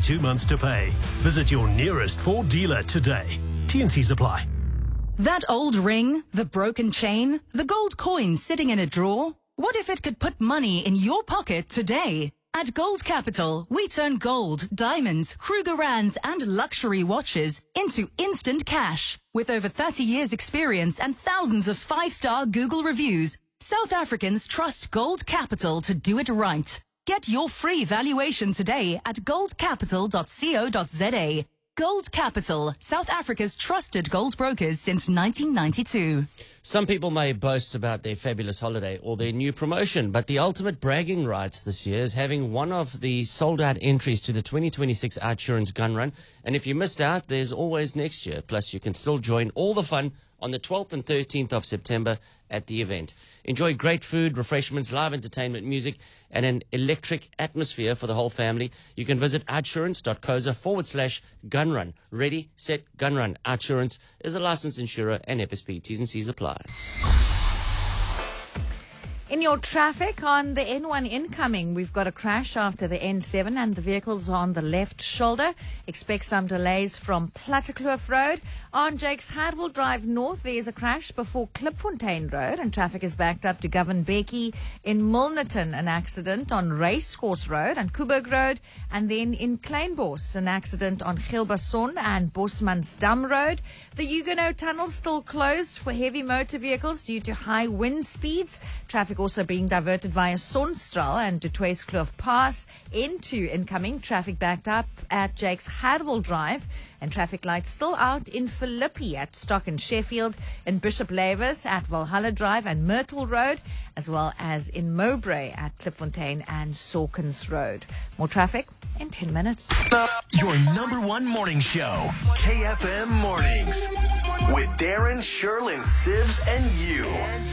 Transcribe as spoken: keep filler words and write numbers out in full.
two months to pay. Visit your nearest Ford dealer today. T and Cs apply. That old ring, the broken chain, the gold coin sitting in a drawer? What if it could put money in your pocket today? At Gold Capital, we turn gold, diamonds, Krugerrands and luxury watches into instant cash. With over thirty years experience and thousands of five-star Google reviews, South Africans trust Gold Capital to do it right. Get your free valuation today at gold capital dot co dot za. Gold Capital, South Africa's trusted gold brokers since nineteen ninety-two. Some people may boast about their fabulous holiday or their new promotion, but the ultimate bragging rights this year is having one of the sold-out entries to the twenty twenty-six Outsurance Gun Run. And if you missed out, there's always next year. Plus, you can still join all the fun on the twelfth and thirteenth of September at the event. Enjoy great food, refreshments, live entertainment, music, and an electric atmosphere for the whole family. You can visit outsurance.coza forward slash gun run. Ready, set, gun run. Outsurance is a licensed insurer and F S P. T's and C's apply. In your traffic on the N one incoming, we've got a crash after the N seven and the vehicles are on the left shoulder. Expect some delays from Plattekloof Road. On Jakes Hadwell Drive North, there's a crash before Klipfontein Road and traffic is backed up to Govan Becky. In Milnerton, an accident on Racecourse Road and Kuburg Road. And then in Kleinbos, an accident on Gilbason and Bosmansdam Road. The Huguenot Tunnel still closed for heavy motor vehicles due to high wind speeds. Traffic also being diverted via Sonstraal and Dutoitskloof Pass into incoming. Traffic backed up at Jakes Hadwell Drive and traffic lights still out in Philippi at Stock and Sheffield, in Bishop Lavis at Valhalla Drive and Myrtle Road, as well as in Mowbray at Klipfontein and Sawkins Road. More traffic in ten minutes. Your number one morning show, K F M Mornings, with Darren, Sherlyn, Sibs, and you.